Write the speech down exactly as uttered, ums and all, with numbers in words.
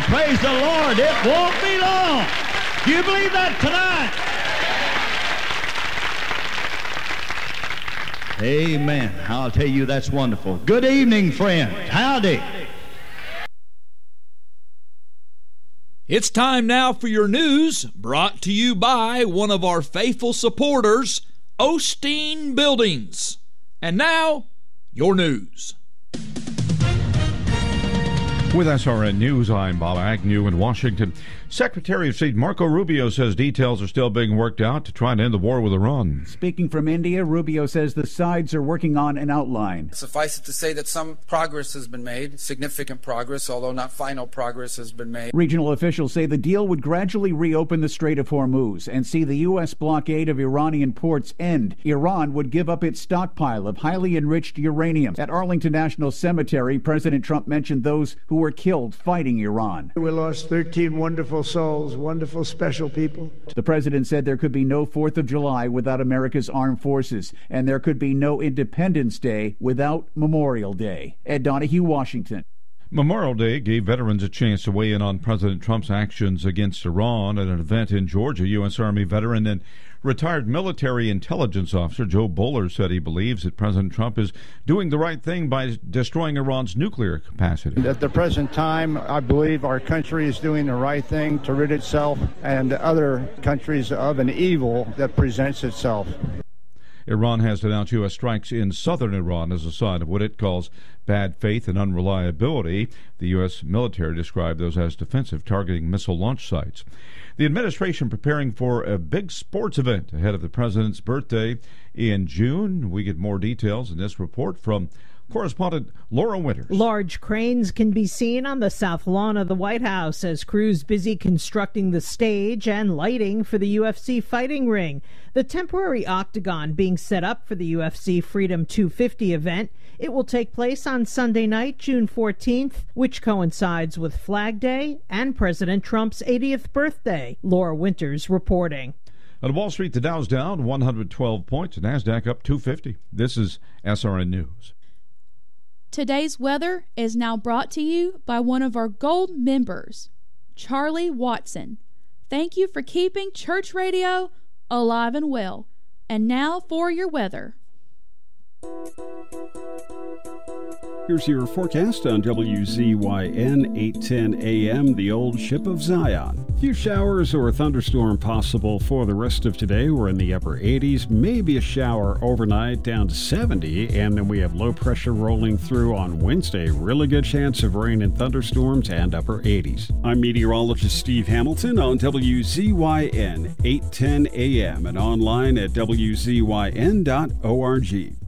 Praise the Lord. It won't be long. Do you believe that tonight? Amen. I'll tell you, that's wonderful. Good evening, friends. Howdy. It's time now for your news, brought to you by one of our faithful supporters, Osteen Buildings. And now, your news. With S R N News, I'm Bob Agnew in Washington. Secretary of State Marco Rubio says details are still being worked out to try and end the war with Iran. Speaking from India, Rubio says the sides are working on an outline. Suffice it to say that some progress has been made, significant progress, although not final progress has been made. Regional officials say the deal would gradually reopen the Strait of Hormuz and see the U S blockade of Iranian ports end. Iran would give up its stockpile of highly enriched uranium. At Arlington National Cemetery, President Trump mentioned those who were killed fighting Iran. We lost thirteen wonderful souls, wonderful, special people. The president said there could be no fourth of July without America's armed forces, and there could be no Independence Day without Memorial Day. Ed Donahue, Washington. Memorial Day gave veterans a chance to weigh in on President Trump's actions against Iran at an event in Georgia. U S. Army veteran and retired military intelligence officer Joe Bowler said he believes that President Trump is doing the right thing by destroying Iran's nuclear capacity. At the present time, I believe our country is doing the right thing to rid itself and other countries of an evil that presents itself. Iran has denounced U S strikes in southern Iran as a sign of what it calls bad faith and unreliability. The U S military described those as defensive, targeting missile launch sites. The administration preparing for a big sports event ahead of the president's birthday in June. We get more details in this report from correspondent Laura Winters. Large cranes can be seen on the south lawn of the White House as crews busy constructing the stage and lighting for the U F C fighting ring. The temporary octagon being set up for the U F C Freedom two fifty event. It will take place on Sunday night, June fourteenth, which coincides with Flag Day and President Trump's eightieth birthday. Laura Winters reporting. On Wall Street, the Dow's down one hundred twelve points, NASDAQ up two fifty. This is S R N News. Today's weather is now brought to you by one of our gold members, Charlie Watson. Thank you for keeping church radio alive and well. And now for your weather. Here's your forecast on W Z Y N eight ten A M, the old ship of Zion. A few showers or a thunderstorm possible for the rest of today. We're in the upper eighties, maybe a shower overnight down to seventy, and then we have low pressure rolling through on Wednesday. Really good chance of rain and thunderstorms and upper eighties. I'm meteorologist Steve Hamilton on W Z Y N eight ten A M and online at W Z Y N dot org.